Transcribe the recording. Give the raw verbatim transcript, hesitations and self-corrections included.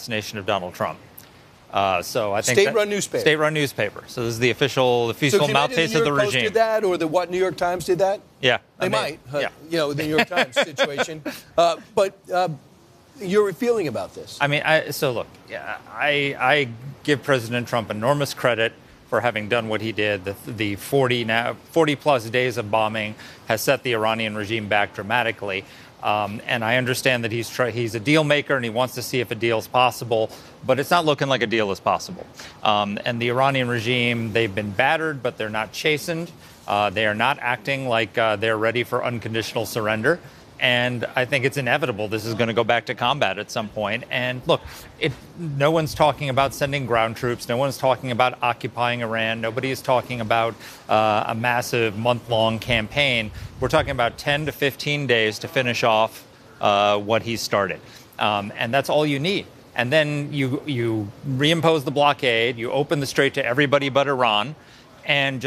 assassination of Donald Trump. Uh, so I think state-run newspaper. State-run newspaper. So this is the official, the official so mouthpiece the of the New York Post regime. Did that, or the what New York Times did that? Yeah, they I mean, might. Uh, yeah. You know, the New York Times situation. Uh, but uh, your feeling about this? I mean, I, so look, yeah, I I give President Trump enormous credit for having done what he did. The, the forty now forty plus days of bombing has set the Iranian regime back dramatically. Um, and I understand that he's try- he's a deal maker and he wants to see if a deal is possible, but it's not looking like a deal is possible. Um, and the Iranian regime, they've been battered, but they're not chastened. Uh, they are not acting like uh, they're ready for unconditional surrender. And I think it's inevitable this is going to go back to combat at some point. And look, it, no one's talking about sending ground troops. No one's talking about occupying Iran. Nobody is talking about uh, a massive month-long campaign. We're talking about ten to fifteen days to finish off uh, what he started. Um, and that's all you need. And then you, you reimpose the blockade. You open the strait to everybody but Iran. And just